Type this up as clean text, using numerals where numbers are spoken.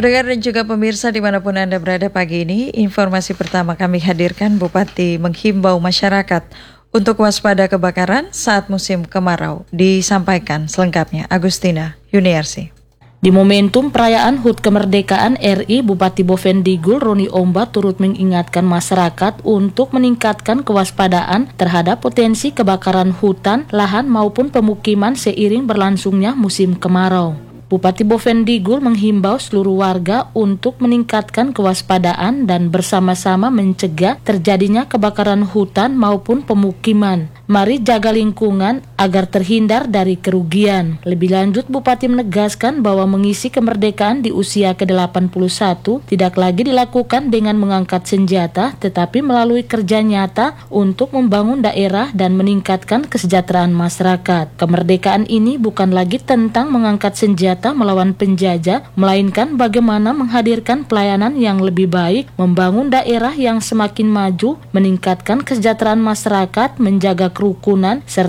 Pendengar dan juga pemirsa dimanapun Anda berada pagi ini, informasi pertama kami hadirkan Bupati menghimbau masyarakat untuk waspada kebakaran saat musim kemarau. Disampaikan selengkapnya Agustina Yuniarsi. Di momentum perayaan HUT Kemerdekaan RI, Bupati Bovendigul Roni Omba turut mengingatkan masyarakat untuk meningkatkan kewaspadaan terhadap potensi kebakaran hutan, lahan maupun pemukiman seiring berlangsungnya musim kemarau. Bupati Bovendigul menghimbau seluruh warga untuk meningkatkan kewaspadaan dan bersama-sama mencegah terjadinya kebakaran hutan maupun pemukiman. Mari jaga lingkungan agar terhindar dari kerugian. Lebih lanjut, Bupati menegaskan bahwa mengisi kemerdekaan di usia ke-81 tidak lagi dilakukan dengan mengangkat senjata, tetapi melalui kerja nyata untuk membangun daerah dan meningkatkan kesejahteraan masyarakat. Kemerdekaan ini bukan lagi tentang mengangkat senjata melawan penjajah, melainkan bagaimana menghadirkan pelayanan yang lebih baik, membangun daerah yang semakin maju, meningkatkan kesejahteraan masyarakat, menjaga kerukunan, serta